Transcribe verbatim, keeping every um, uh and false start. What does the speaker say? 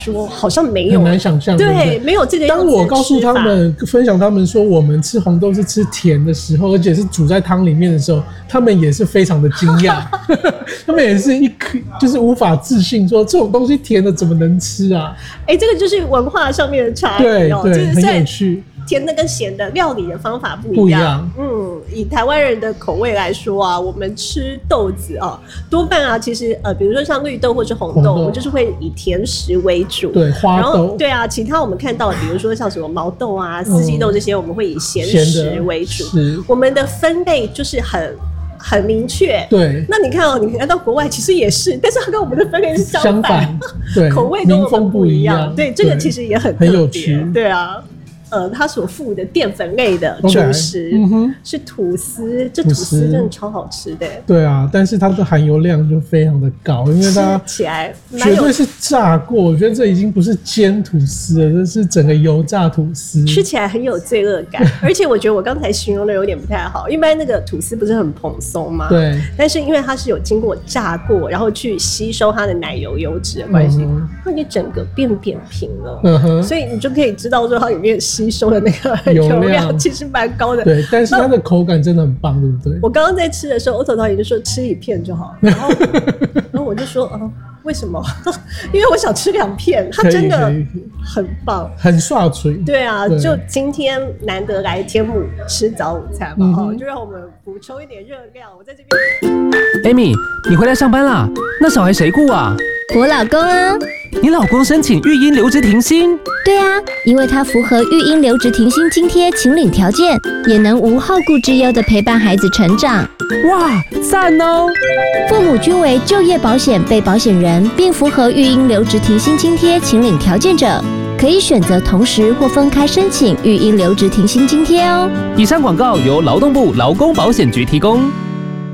说好像没有， 很难想象。 对， 对对没有这个样子的吃法。 当我告诉他们分享他们说我们吃红豆是吃甜的时候，而且是煮在汤里面的时候，他们也是非常的惊讶，他们也是一颗就是无法置信，说这种东西甜的怎么能吃啊？ 哎、欸，这个就是文化上面的差异对哦， 对，很有趣。 甜的跟咸的料理的方法不一样。 不一样。 嗯，以台湾人的口味来说啊，我们吃豆子啊，多半啊，其实呃，比如说像绿豆或是红豆，红豆我们就是会以甜食为主。 对，花豆。 对啊，其他我们看到的，比如说像什么毛豆啊、四季豆这些，我们会以咸食为主。 是。 我们的分类就是很。很明确， 对。 那你看哦，你来到国外其实也是，但是它跟我们的分类是相反， 相反对， 口味跟我们不一样。 民风不一样对，这个其实也很很有趣。 对啊。呃，它所附的淀粉类的主食、okay, 嗯、是吐司，这吐司真的超好吃的。 对啊，但是它的含油量就非常的高，因为它吃起来绝对是炸过。我觉得这已经不是煎吐司了，这是整个油炸吐司， 吃起来很有罪恶感。而且我觉得我刚才形容的有点不太好，一般那个吐司不是很蓬松吗？ 对。 但是因为它是有经过炸过，然后去吸收它的奶油油脂的关系，让、嗯、你整个变扁平了。嗯哼。所以你就可以知道说它里面吸收的那个油量其实蛮高的， 对，但是它的口感真的很棒，对不对？ 我刚刚在吃的时候，欧头导演就说吃一片就好，然后然后我就说，嗯，为什么？因为我想吃两片，它真的很棒， 很刷嘴。 对啊，对，就今天难得来天母吃早午餐嘛，哈、嗯，就让我们补充一点热量。我在这边 ，Amy， 你回来上班啦？那小孩谁顾啊？ 我老公啊。 你老公申请育婴留职停薪？ 对啊，因为他符合育婴留职停薪津贴请领条件，也能无后顾之忧地陪伴孩子成长。 哇，赞哦！ 父母均为就业保险被保险人，并符合育婴留职停薪津贴请领条件者，可以选择同时或分开申请育婴留职停薪津贴哦。 以上广告由劳动部劳工保险局提供。